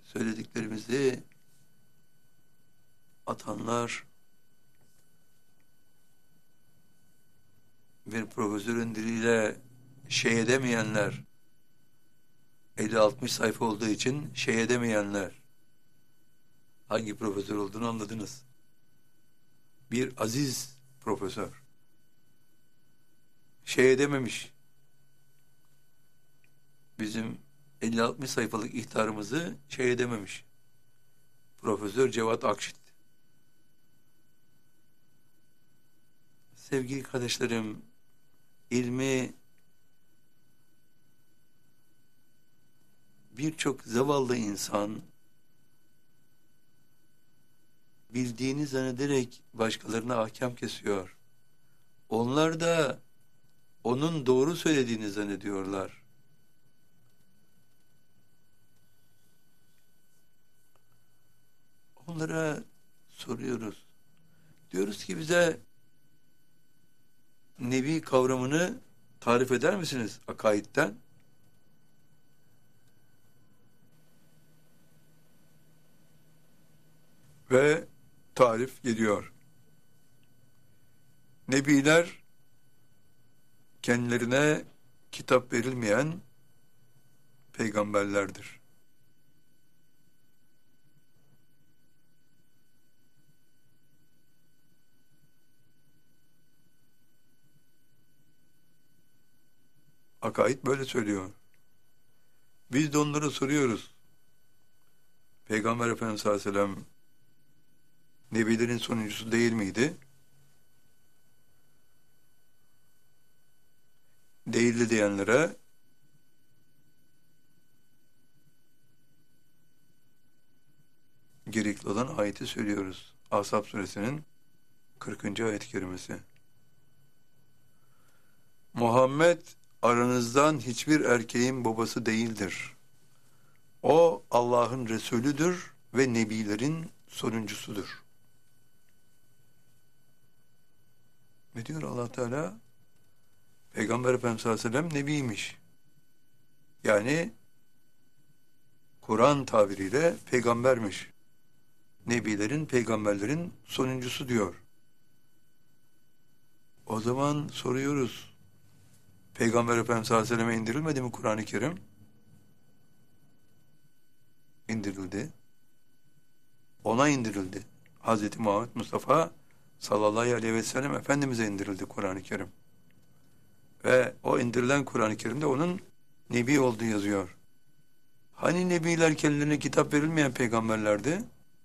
söylediklerimizi atanlar, bir profesörün diliyle şey edemeyenler, 50-60 sayfa olduğu için şey edemeyenler, hangi profesör olduğunu anladınız. Bir aziz profesör, şey edememiş, bizim 50-60 sayfalık ihtarımızı şey edememiş. Profesör Cevat Akşit. Sevgili kardeşlerim, ilmi birçok zavallı insan bildiğini zannederek başkalarına ahkam kesiyor. Onlar da onun doğru söylediğini zannediyorlar. Onlara soruyoruz. Diyoruz ki bize nebi kavramını tarif eder misiniz akaidden? Ve tarif geliyor. Nebiler kendilerine kitap verilmeyen peygamberlerdir. Akaid böyle söylüyor. Biz de onlara soruyoruz. Peygamber Efendimiz sallallahu aleyhi ve sellem nebilerin sonuncusu değil miydi? Değildi diyenlere gerekli olan ayeti söylüyoruz. Ashab suresinin 40. ayet-i kerimesi. Muhammed aranızdan hiçbir erkeğin babası değildir. O Allah'ın Resulüdür ve nebilerin sonuncusudur. Ne diyor Allah Teala? Peygamber Efendimiz sallallahu aleyhi ve sellem nebiymiş. Yani Kur'an tabiriyle peygambermiş. Nebilerin, peygamberlerin sonuncusu diyor. O zaman soruyoruz. Peygamber Efendimiz sallallahu aleyhi ve selleme indirilmedi mi Kur'an-ı Kerim? İndirildi. Ona indirildi. Hz. Muhammed Mustafa sallallahu aleyhi ve sellem Efendimiz'e indirildi Kur'an-ı Kerim. Ve o indirilen Kur'an-ı Kerim'de onun nebi olduğu yazıyor. Hani nebiler kendilerine kitap verilmeyen peygamberlerdi?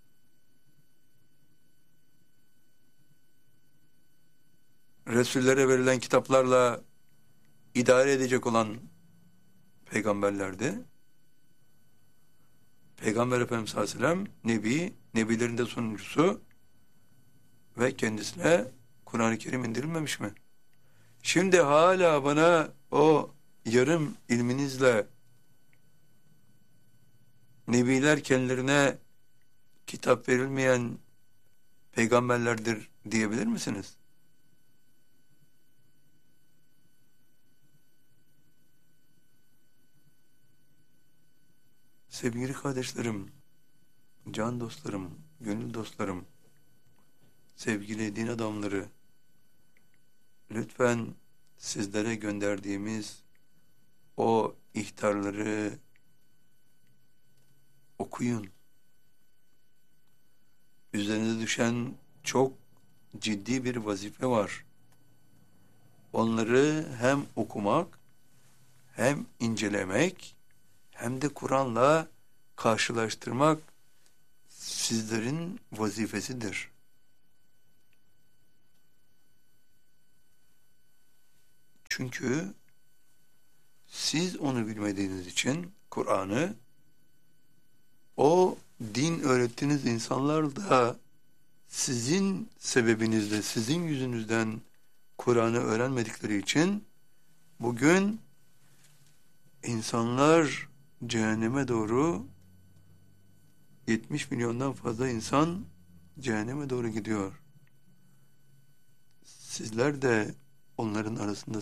Resullere verilen kitaplarla idare edecek olan peygamberlerdi. Peygamber Efendimiz sallallahu aleyhi ve sellem nebi, nebilerin de sonuncusu ve kendisine Kur'an-ı Kerim indirilmemiş mi? Şimdi hala bana o yarım ilminizle nebiler kendilerine kitap verilmeyen peygamberlerdir diyebilir misiniz? Sevgili kardeşlerim, can dostlarım, gönül dostlarım, sevgili din adamları, lütfen sizlere gönderdiğimiz o ihtarları okuyun. Üzerinize düşen çok ciddi bir vazife var. Onları hem okumak, hem incelemek, hem de Kur'an'la karşılaştırmak sizlerin vazifesidir. Çünkü siz onu bilmediğiniz için Kur'an'ı, o din öğrettiğiniz insanlar da sizin sebebinizle, sizin yüzünüzden Kur'an'ı öğrenmedikleri için bugün insanlar cehenneme doğru 70 milyondan fazla insan cehenneme doğru gidiyor. Sizler de onların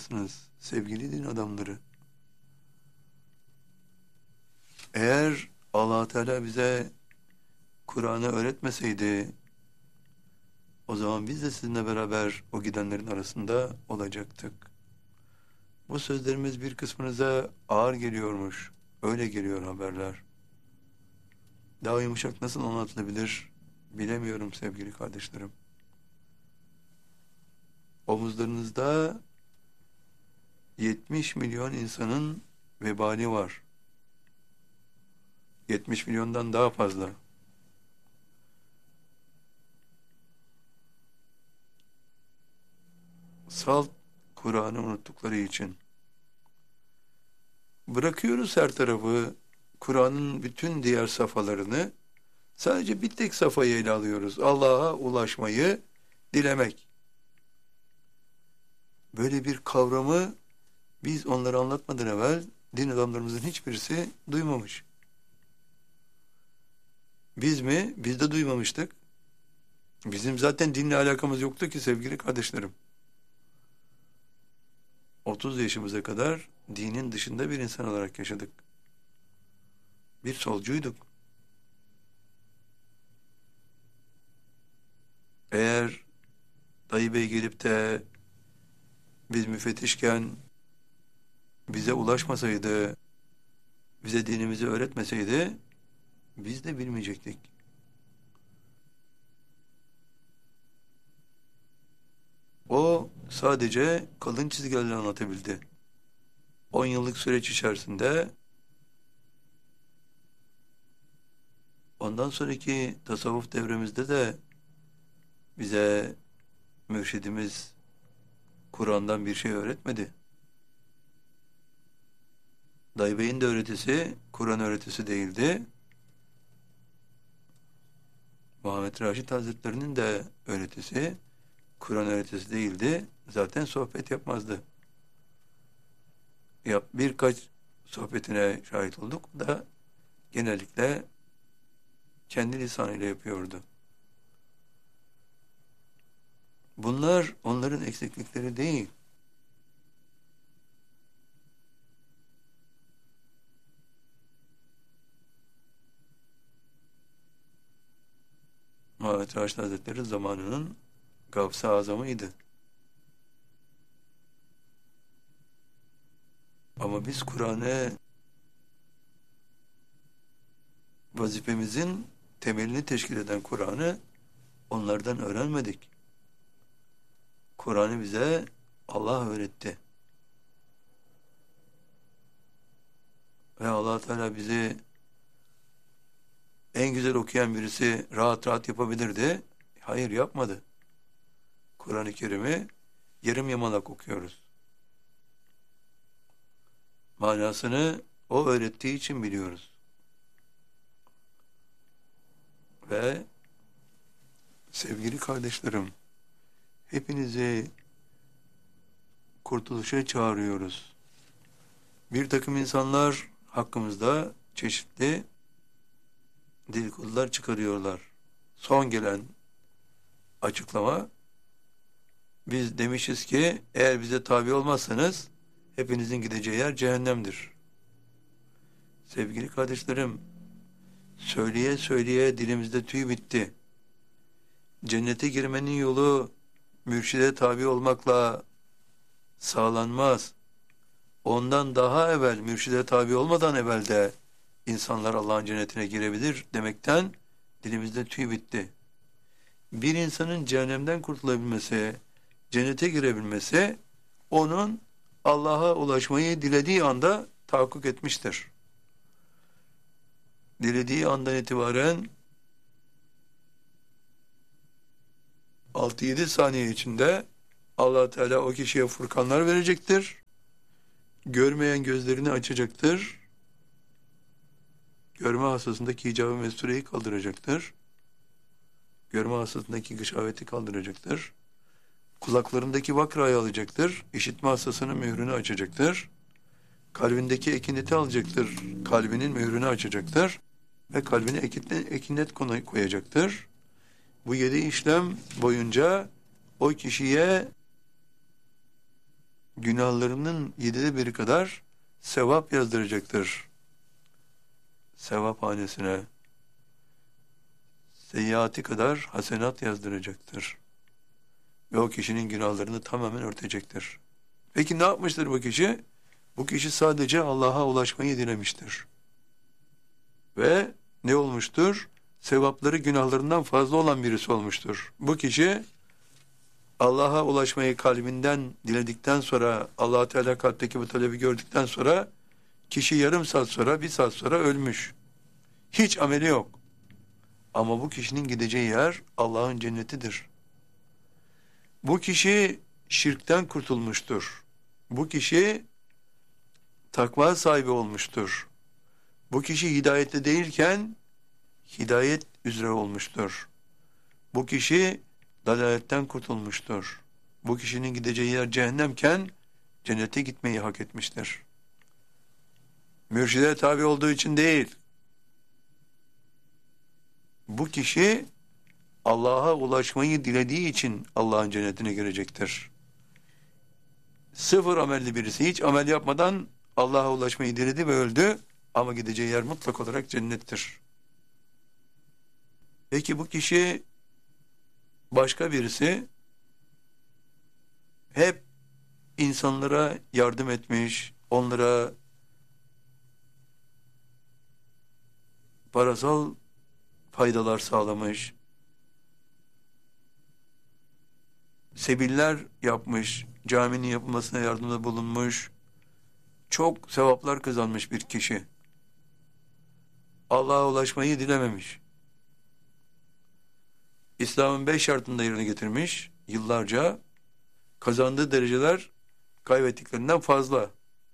sevgili din adamları. Eğer Allah Teala bize Kur'an'ı öğretmeseydi, o zaman biz de sizinle beraber o gidenlerin arasında olacaktık. Bu sözlerimiz bir kısmınıza ağır geliyormuş. Öyle geliyor haberler. Daha yumuşak nasıl anlatılabilir bilemiyorum sevgili kardeşlerim. Omuzlarınızda 70 milyon insanın vebali var. 70 milyondan daha fazla. Salt Kur'an'ı unuttukları için. Bırakıyoruz her tarafı, Kur'an'ın bütün diğer safhalarını, sadece bir tek safhayı ele alıyoruz. Allah'a ulaşmayı dilemek. Böyle bir kavramı biz onları anlatmadan evvel din adamlarımızın hiçbirisi duymamış. Biz mi? Biz de duymamıştık. Bizim zaten dinle alakamız yoktu ki sevgili kardeşlerim. 30 yaşımıza kadar dinin dışında bir insan olarak yaşadık. Bir solcuyduk. Eğer Dayı Bey gelip de biz müfettişken bize ulaşmasaydı, bize dinimizi öğretmeseydi, biz de bilmeyecektik. O sadece kalın çizgilerle anlatabildi. 10 yıllık süreç içerisinde ondan sonraki tasavvuf devremizde de bize mürşidimiz Kur'an'dan bir şey öğretmedi. Dayı Bey'in de öğretisi Kur'an öğretisi değildi. Muhammed Raşid Hazretleri'nin de öğretisi Kur'an öğretisi değildi. Zaten sohbet yapmazdı. Birkaç sohbetine şahit olduk. O da genellikle kendi lisanıyla yapıyordu. Bunlar onların eksiklikleri değil. Muhammed Raşid Hazretleri zamanının Gavs-ı Azam'ıydı. Ama biz Kur'an'ı vazifemizin temelini teşkil eden Kur'an'ı onlardan öğrenmedik. Kur'an'ı bize Allah öğretti. Ve Allah Teala bizi en güzel okuyan birisi rahat rahat yapabilirdi. Hayır, yapmadı. Kur'an-ı Kerim'i yarım yamalak okuyoruz. Manasını o öğrettiği için biliyoruz. Ve sevgili kardeşlerim, hepinizi kurtuluşa çağırıyoruz. Bir takım insanlar hakkımızda çeşitli dedikodular çıkarıyorlar. Son gelen açıklama, biz demişiz ki eğer bize tabi olmazsanız hepinizin gideceği yer cehennemdir. Sevgili kardeşlerim, söyleye söyleye dilimizde tüy bitti. Cennete girmenin yolu mürşide tabi olmakla sağlanmaz. Ondan daha evvel, mürşide tabi olmadan evvel de insanlar Allah'ın cennetine girebilir demekten dilimizde tüy bitti. Bir insanın cehennemden kurtulabilmesi, cennete girebilmesi, onun Allah'a ulaşmayı dilediği anda tahakkuk etmiştir. Dilediği andan itibaren 6-7 saniye içinde Allah Teala o kişiye furkanlar verecektir. Görmeyen gözlerini açacaktır. Görme hastasındaki hicab-ı mestureyi kaldıracaktır. Görme hastasındaki gışaveti kaldıracaktır. Kulaklarındaki vakrayı alacaktır. İşitme hastasının mührünü açacaktır. Kalbindeki ekineti alacaktır. Kalbinin mührünü açacaktır. Ve kalbine ekinet koyacaktır. Bu 7 işlem boyunca o kişiye günahlarının 7'de 1'i kadar sevap yazdıracaktır. sevaphanesine seyyiati kadar hasenat yazdıracaktır. Ve o kişinin günahlarını tamamen örtecektir. Peki ne yapmıştır bu kişi? Bu kişi sadece Allah'a ulaşmayı dilemiştir. Ve ne olmuştur? Sevapları günahlarından fazla olan birisi olmuştur. Bu kişi Allah'a ulaşmayı kalbinden diledikten sonra, Allah Teala kalpteki bu talebi gördükten sonra kişi yarım saat sonra, bir saat sonra ölmüş. Hiç ameli yok. Ama bu kişinin gideceği yer Allah'ın cennetidir. Bu kişi şirkten kurtulmuştur. Bu kişi takva sahibi olmuştur. Bu kişi hidayette değilken hidayet üzere olmuştur. Bu kişi dalaletten kurtulmuştur. Bu kişinin gideceği yer cehennemken cennete gitmeyi hak etmiştir. Mürşide tabi olduğu için değil. Bu kişi Allah'a ulaşmayı dilediği için Allah'ın cennetine girecektir. Sıfır amelli birisi hiç amel yapmadan Allah'a ulaşmayı diledi ve öldü ama gideceği yer mutlak olarak cennettir. Peki bu kişi başka birisi hep insanlara yardım etmiş, onlara parasal faydalar sağlamış, sebiller yapmış, caminin yapılmasına yardımda bulunmuş, çok sevaplar kazanmış bir kişi. Allah'a ulaşmayı dilememiş. İslam'ın 5 şartını da yerine getirmiş, yıllarca kazandığı dereceler kaybettiklerinden fazla.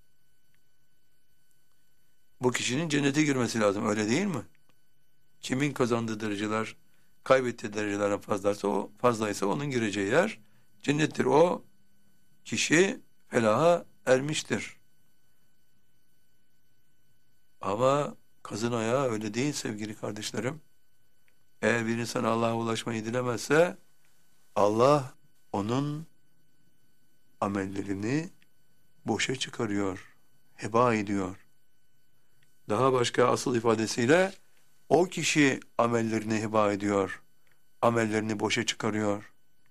Bu kişinin cennete girmesi lazım, öyle değil mi? Kimin kazandığı dereceler, kaybettiği derecelerden fazlaysa onun gireceği yer cennettir. O kişi felaha ermiştir. Ama kazın ayağı öyle değil sevgili kardeşlerim. Eğer bir insan Allah'a ulaşmayı dilemezse Allah onun amellerini boşa çıkarıyor, heba ediyor. Daha başka asıl ifadesiyle o kişi amellerini heba ediyor, amellerini boşa çıkarıyor.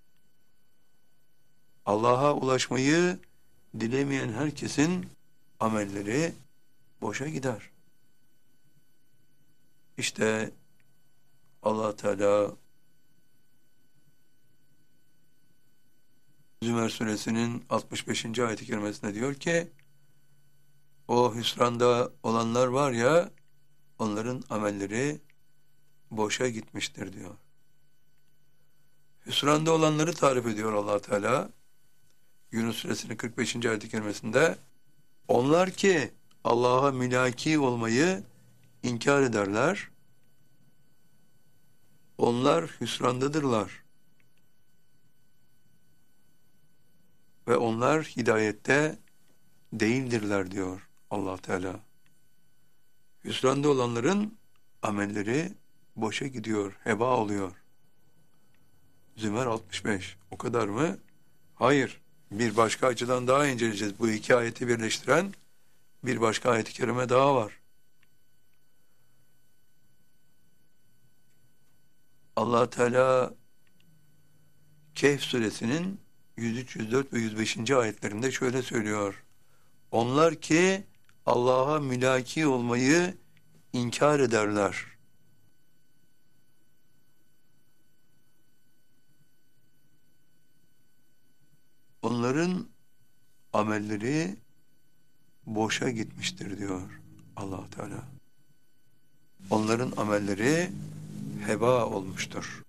Allah'a ulaşmayı dilemeyen herkesin amelleri boşa gider. İşte Allah Teala Zümer suresinin 65. ayet-i kerimesinde diyor ki, o hüsranda olanlar var ya, onların amelleri boşa gitmiştir diyor. Hüsranda olanları tarif ediyor Allah Teala. Yunus suresinin 45. ayet-i kerimesinde, onlar ki Allah'a mülaki olmayı inkar ederler, onlar hüsrandadırlar. Ve onlar hidayette değildirler diyor Allah Teala. Hüsranda olanların amelleri boşa gidiyor, heba oluyor. Zümer 65. O kadar mı? Hayır. Bir başka açıdan daha inceleyeceğiz. Bu iki ayeti birleştiren bir başka ayet-i kerime daha var. Allah Teala Kehf suresinin 103, 104 ve 105. ayetlerinde şöyle söylüyor. Onlar ki Allah'a mülaki olmayı inkar ederler. Onların amelleri boşa gitmiştir diyor Allah Teala. Onların amelleri heba olmuştur.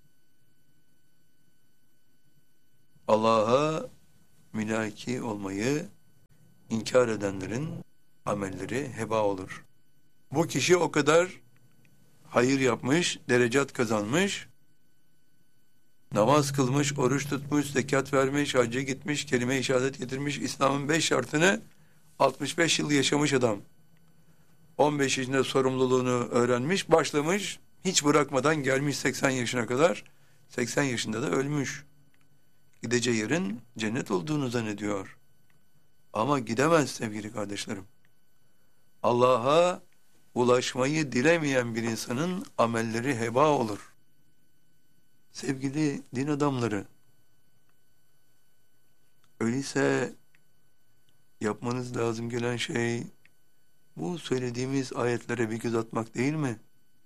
Allah'a mülaki olmayı inkar edenlerin amelleri heba olur. Bu kişi o kadar hayır yapmış, derecat kazanmış, namaz kılmış, oruç tutmuş, zekat vermiş, hacca gitmiş, kelime-i şehadet getirmiş, İslam'ın 5 şartını 65 yıl yaşamış adam. 15 yaşında sorumluluğunu öğrenmiş, başlamış, hiç bırakmadan gelmiş 80 yaşına kadar, 80 yaşında da ölmüş. Gideceği yerin cennet olduğunu zannediyor. Ama gidemez sevgili kardeşlerim. Allah'a ulaşmayı dilemeyen bir insanın amelleri heba olur. Sevgili din adamları, öyleyse yapmanız lazım gelen şey bu söylediğimiz ayetlere bir göz atmak değil mi?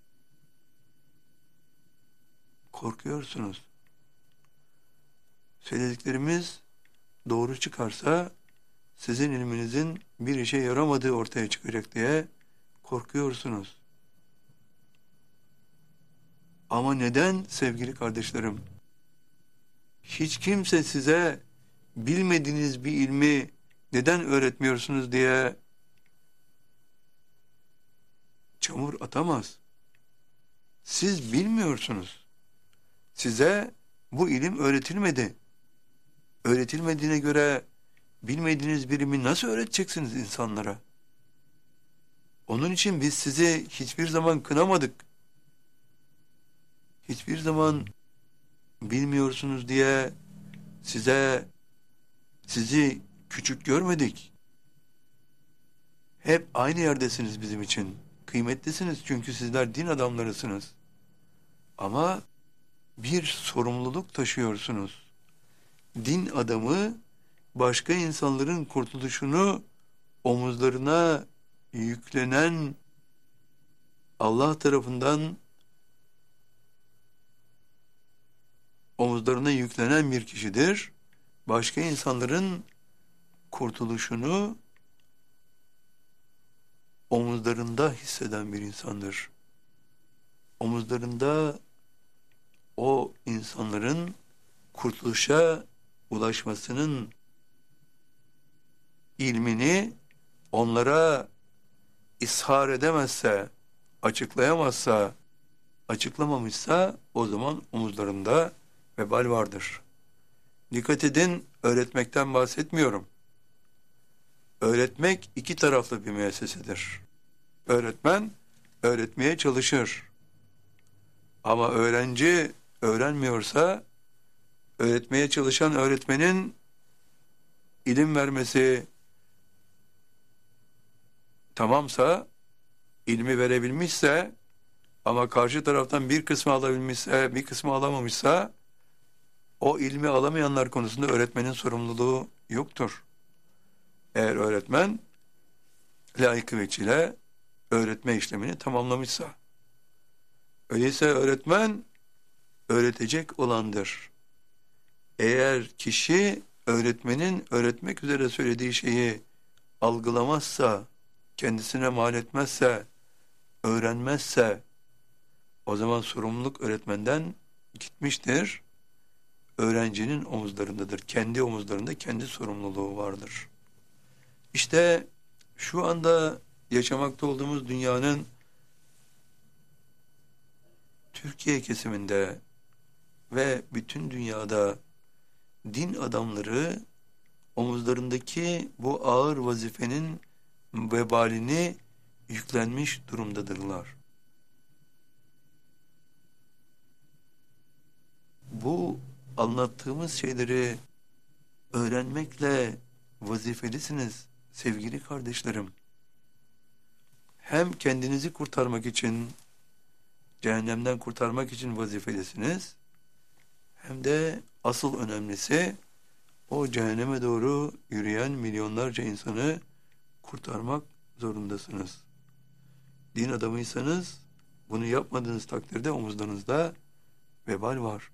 Korkuyorsunuz. Söylediklerimiz doğru çıkarsa sizin ilminizin bir işe yaramadığı ortaya çıkacak diye korkuyorsunuz. Ama neden sevgili kardeşlerim? Hiç kimse size bilmediğiniz bir ilmi neden öğretmiyorsunuz diye çamur atamaz. Siz bilmiyorsunuz. Size bu ilim öğretilmedi. Öğretilmediğine göre bilmediğiniz bir ilmi nasıl öğreteceksiniz insanlara? Onun için biz sizi hiçbir zaman kınamadık. Hiçbir zaman bilmiyorsunuz diye sizi küçük görmedik. Hep aynı yerdesiniz bizim için. Kıymetlisiniz çünkü sizler din adamlarısınız. Ama bir sorumluluk taşıyorsunuz. Din adamı başka insanların kurtuluşunu omuzlarına yüklenen, Allah tarafından omuzlarına yüklenen bir kişidir. Başka insanların kurtuluşunu omuzlarında hisseden bir insandır. Omuzlarında o insanların kurtuluşa ulaşmasının ilmini onlara ishar edemezse, açıklayamazsa, açıklamamışsa o zaman omuzlarında vebal vardır. Dikkat edin, öğretmekten bahsetmiyorum. Öğretmek iki taraflı bir müessesedir. Öğretmen öğretmeye çalışır. Ama öğrenci öğrenmiyorsa, öğretmeye çalışan öğretmenin ilim vermesi tamamsa, ilmi verebilmişse ama karşı taraftan bir kısmı alabilmişse, bir kısmı alamamışsa, o ilmi alamayanlar konusunda öğretmenin sorumluluğu yoktur. Eğer öğretmen layıkı veçile öğretme işlemini tamamlamışsa. Öyleyse öğretmen öğretecek olandır. Eğer kişi öğretmenin öğretmek üzere söylediği şeyi algılamazsa, kendisine mal etmezse, öğrenmezse, o zaman sorumluluk öğretmenden gitmiştir. Öğrencinin omuzlarındadır. Kendi omuzlarında kendi sorumluluğu vardır. İşte şu anda yaşamakta olduğumuz dünyanın Türkiye kesiminde ve bütün dünyada din adamları omuzlarındaki bu ağır vazifenin vebalini yüklenmiş durumdadırlar. Bu anlattığımız şeyleri öğrenmekle vazifelisiniz sevgili kardeşlerim. Hem kendinizi kurtarmak için, cehennemden kurtarmak için vazifelisiniz, hem de asıl önemlisi o cehenneme doğru yürüyen milyonlarca insanı kurtarmak zorundasınız. Din adamıysanız bunu yapmadığınız takdirde omuzlarınızda vebal var.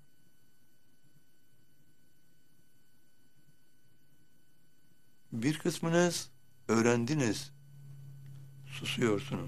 Bir kısmınız öğrendiniz, susuyorsunuz.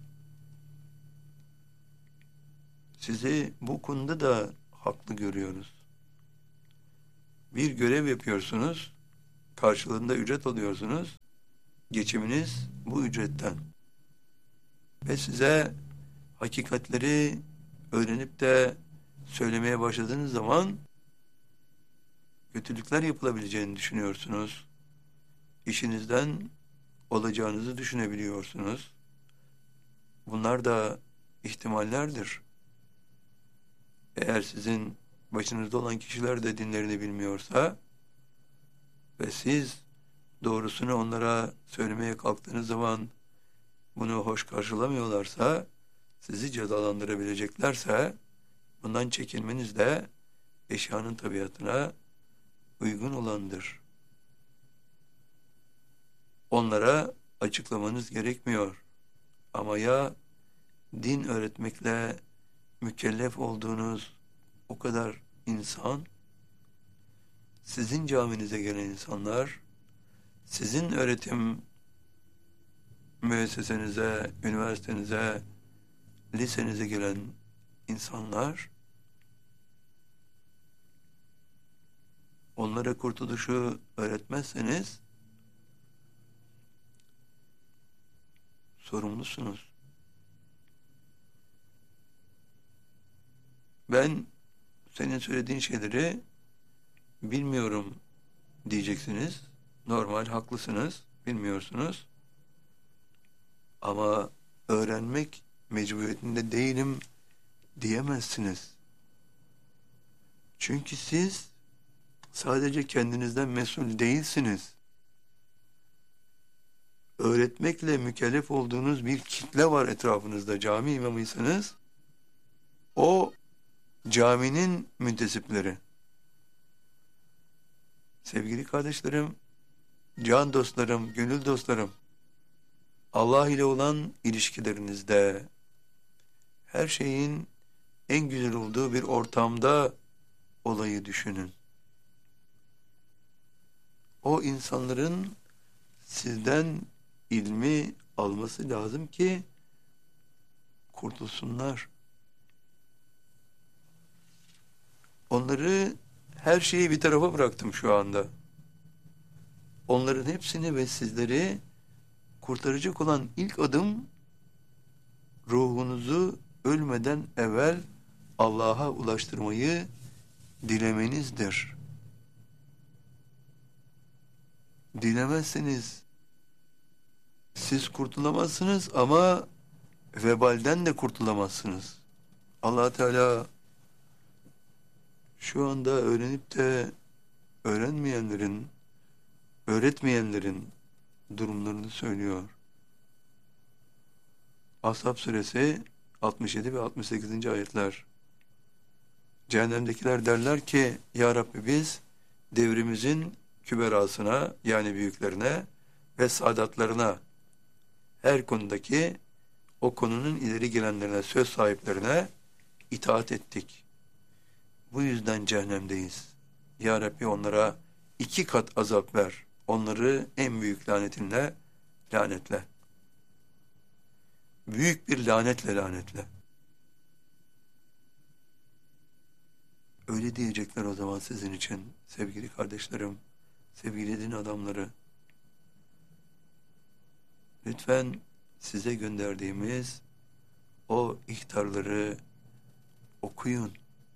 Sizi bu konuda da haklı görüyoruz. Bir görev yapıyorsunuz, karşılığında ücret alıyorsunuz, geçiminiz bu ücretten. Ve size hakikatleri öğrenip de söylemeye başladığınız zaman kötülükler yapılabileceğini düşünüyorsunuz. İşinizden olacağınızı düşünebiliyorsunuz. Bunlar da ihtimallerdir. Eğer sizin başınızda olan kişiler de dinlerini bilmiyorsa ve siz doğrusunu onlara söylemeye kalktığınız zaman bunu hoş karşılamıyorlarsa, sizi cezalandırabileceklerse, bundan çekinmeniz de eşyanın tabiatına uygun olandır. Onlara açıklamanız gerekmiyor. Ama ya din öğretmekle mükellef olduğunuz o kadar insan, sizin caminize gelen insanlar, sizin öğretim müessesenize, üniversitenize, lisenize gelen insanlar, onlara kurtuluşu öğretmezseniz sorumlusunuz. Ben senin söylediğin şeyleri bilmiyorum diyeceksiniz. Normal, haklısınız, bilmiyorsunuz. Ama öğrenmek mecburiyetinde değilim diyemezsiniz. Çünkü siz sadece kendinizden mesul değilsiniz. Öğretmekle mükellef olduğunuz bir kitle var etrafınızda. Cami imamıysanız, o caminin müntesipleri. Sevgili kardeşlerim, can dostlarım, gönül dostlarım, Allah ile olan ilişkilerinizde, her şeyin en güzel olduğu bir ortamda olayı düşünün. O insanların sizden ilmi alması lazım ki kurtulsunlar. Onları, her şeyi bir tarafa bıraktım şu anda. Onların hepsini ve sizleri kurtaracak olan ilk adım, ruhunuzu ölmeden evvel Allah'a ulaştırmayı dilemenizdir. Dilemezseniz siz kurtulamazsınız ama vebalden de kurtulamazsınız. Allah Teala şu anda öğrenip de öğrenmeyenlerin, öğretmeyenlerin durumlarını söylüyor. Ashab suresi 67 ve 68. ayetler. Cehennemdekiler derler ki, Ya Rabbi, biz devrimizin küberasına, yani büyüklerine ve saadatlarına, her konudaki o konunun ileri gelenlerine, söz sahiplerine itaat ettik. Bu yüzden cehennemdeyiz. Ya Rabbi, onlara 2 kat azap ver. Onları en büyük lanetinle lanetle. Büyük bir lanetle lanetle. Öyle diyecekler o zaman sizin için sevgili kardeşlerim, sevgili din adamları. Lütfen size gönderdiğimiz o ihtarları okuyun.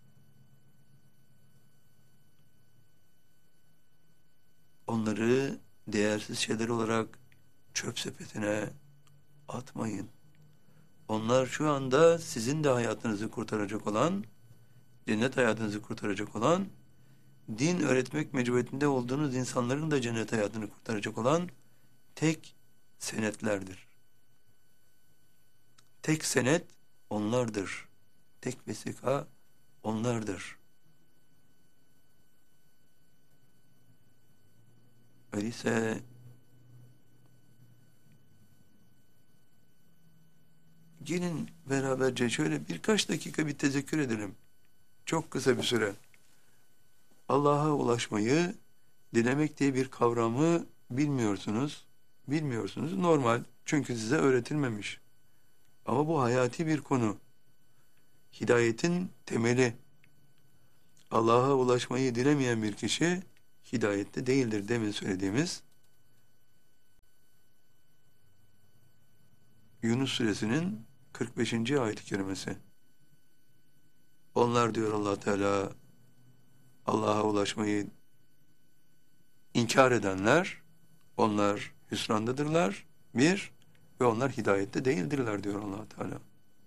Onları değersiz şeyler olarak çöp sepetine atmayın. Onlar şu anda sizin de hayatınızı kurtaracak olan, cennet hayatınızı kurtaracak olan, din öğretmek mecburiyetinde olduğunuz insanların da cennet hayatını kurtaracak olan tek senetlerdir. Tek senet onlardır. Tek vesika onlardır. Öyleyse gelin beraberce şöyle birkaç dakika bir tezekkür edelim. Çok kısa bir süre. Allah'a ulaşmayı dilemek diye bir kavramı bilmiyorsunuz. Bilmiyorsunuz. Normal. Çünkü size öğretilmemiş. Ama bu hayati bir konu. Hidayetin temeli. Allah'a ulaşmayı dilemeyen bir kişi hidayette değildir, demin söylediğimiz Yunus suresinin 45. ayet-i kerimesi. Onlar, diyor Allah Teala, Allah'a ulaşmayı inkar edenler, onlar hüsrandadırlar. Bir, ve onlar hidayette değildirler, diyor Allah Teala.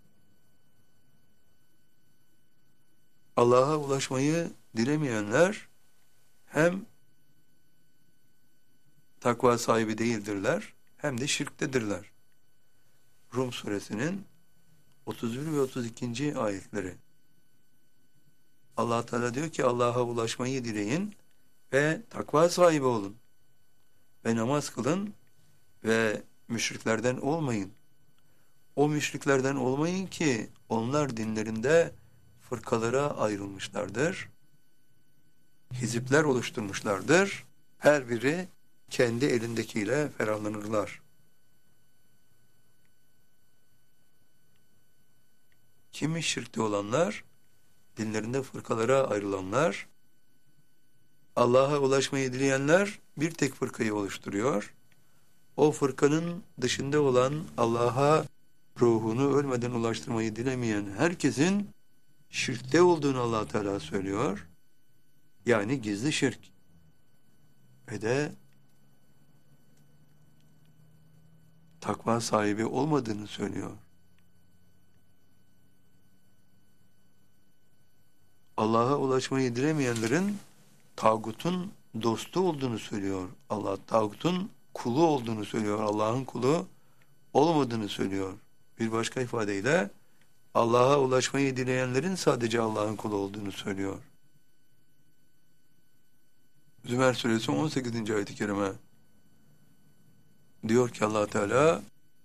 Allah'a ulaşmayı dilemeyenler hem takva sahibi değildirler, hem de şirktedirler. Rum suresinin 31 ve 32. ayetleri. Allah Teala diyor ki Allah'a ulaşmayı dileyin ve takva sahibi olun ve namaz kılın ve müşriklerden olmayın. O müşriklerden olmayın ki onlar dinlerinde fırkalara ayrılmışlardır. Hizipler oluşturmuşlardır. Her biri kendi elindekiyle ferahlanırlar. Kimi şirkte olanlar, dinlerinde fırkalara ayrılanlar, Allah'a ulaşmayı dileyenler bir tek fırkayı oluşturuyor. O fırkanın dışında olan Allah'a ruhunu ölmeden ulaştırmayı dilemeyen herkesin şirkte olduğunu Allah Teala söylüyor. Yani gizli şirk. Ve de takva sahibi olmadığını söylüyor. Allah'a ulaşmayı dilemeyenlerin tağutun dostu olduğunu söylüyor. Allah tağutun kulu olduğunu söylüyor. Allah'ın kulu olmadığını söylüyor. Bir başka ifadeyle Allah'a ulaşmayı dileyenlerin sadece Allah'ın kulu olduğunu söylüyor. Zümer suresi 18. ayet-i kerime diyor ki Allah Teala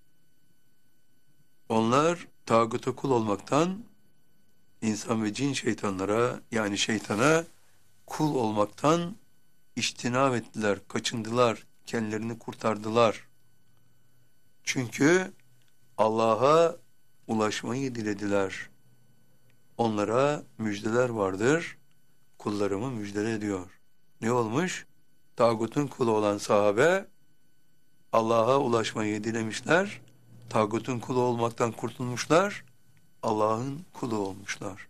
onlar tağuta kul olmaktan insan ve cin şeytanlara yani şeytana kul olmaktan içtinab ettiler, kaçındılar, kendilerini kurtardılar. Çünkü Allah'a ulaşmayı dilediler. Onlara müjdeler vardır, kullarımı müjdele diyor. Ne olmuş? Tağutun kulu olan sahabe Allah'a ulaşmayı dilemişler, tağutun kulu olmaktan kurtulmuşlar, Allah'ın kulu olmuşlar.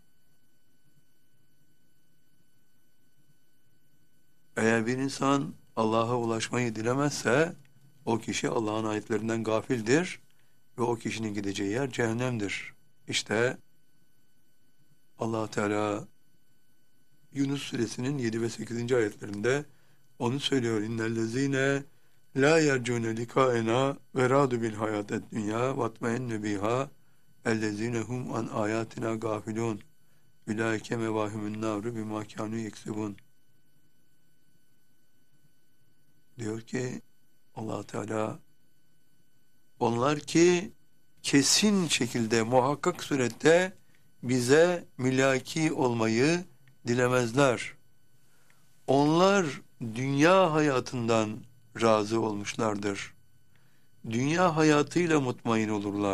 Eğer bir insan Allah'a ulaşmayı dilemezse o kişi Allah'ın ayetlerinden gafildir ve o kişinin gideceği yer cehennemdir. İşte Allah Teala Yunus suresinin 7 ve 8. ayetlerinde onu söylüyor. İnnellezîne lâ yercûne likâena ve râdu bil hayâted dünyâ vatmeinne biha ellezîne hum an âyâtina gâfilûn ulaike mevâhimun nâru bimâ kânû yeksibûn. Diyor ki Allah Teala onlar ki kesin şekilde muhakkak surette bize mülaki olmayı dilemezler. Onlar dünya hayatından razı olmuşlardır. Dünya hayatıyla mutmain olurlar.